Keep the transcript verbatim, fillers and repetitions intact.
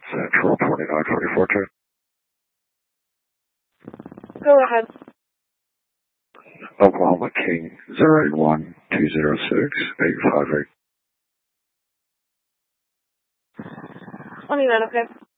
Central twenty-nine forty-four two. Go ahead. Oklahoma King zero eight one two zero six eight five eight. twenty-nine, okay.